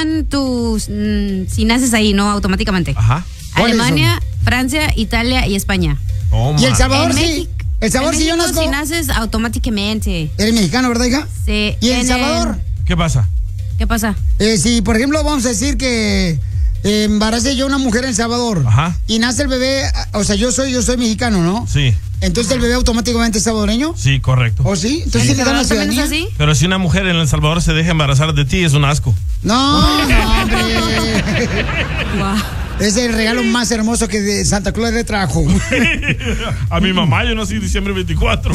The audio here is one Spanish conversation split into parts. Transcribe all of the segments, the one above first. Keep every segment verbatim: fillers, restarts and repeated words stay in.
dan tus... Mm, si naces ahí, ¿no? Automáticamente. Ajá. Alemania, Francia, Italia y España. Oh, ¿Y El Salvador en sí? México, El Salvador en sí yo México, nazco. si naces automáticamente. Eres mexicano, ¿verdad, hija? Sí. ¿Y El en Salvador? ¿Qué pasa? ¿Qué pasa? Eh, si, por ejemplo, vamos a decir que eh, embarace yo a una mujer en El Salvador. Ajá. Y nace el bebé, o sea, yo soy yo soy mexicano, ¿no? Sí. Entonces el bebé automáticamente es salvadoreño. Sí, correcto. ¿O sí? Entonces ¿En le dan la Salvador también ciudadanía. es así? Pero si una mujer en El Salvador se deja embarazar de ti, es un asco. No, no, hombre. Wow. Es el regalo más hermoso que de Santa Claus le trajo. A mi mamá yo nací diciembre veinticuatro.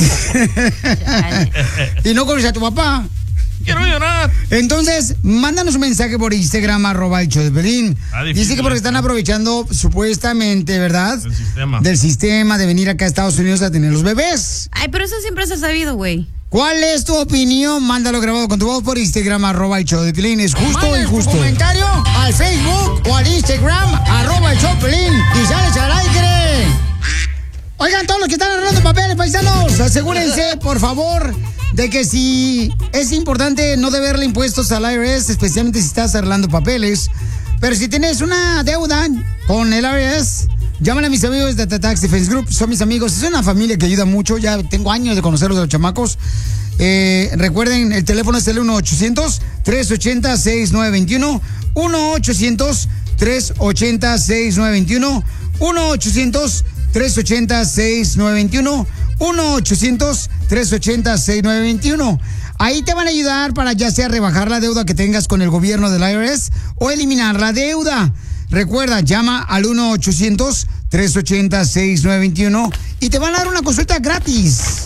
Y no conoces a tu papá. Quiero llorar. Entonces, mándanos un mensaje por Instagram, arroba el show de Pelín. Ah, difícil, Dice que porque están aprovechando, supuestamente, ¿verdad? Del sistema. Del sistema de venir acá a Estados Unidos a tener los bebés. Ay, pero eso siempre se ha sabido, güey. ¿Cuál es tu opinión? Mándalo grabado con tu voz por Instagram, arroba el show de Pelín. ¿Es justo o injusto? Tu comentario al Facebook o al Instagram, arroba el show de Pelín. Y sales al aire. Oigan, todos los que están arreglando papeles, paisanos, asegúrense, por favor, de que si es importante no deberle impuestos al I R S, especialmente si estás arreglando papeles. Pero si tienes una deuda con el I R S, llámale a mis amigos de The Tax Defense Group. Son mis amigos, es una familia que ayuda mucho. Ya tengo años de conocerlos, de los chamacos. Eh, recuerden, el teléfono es el uno ochocientos, tres ochenta, sesenta y nueve veintiuno. uno ochocientos, tres ochenta, sesenta y nueve veintiuno. uno ochocientos, tres ochenta, sesenta y nueve veintiuno. uno ochocientos, tres ochenta, sesenta y nueve veintiuno. Ahí te van a ayudar para ya sea rebajar la deuda que tengas con el gobierno del I R S o eliminar la deuda. Recuerda, llama al uno ochocientos, tres ochenta, sesenta y nueve veintiuno y te van a dar una consulta gratis.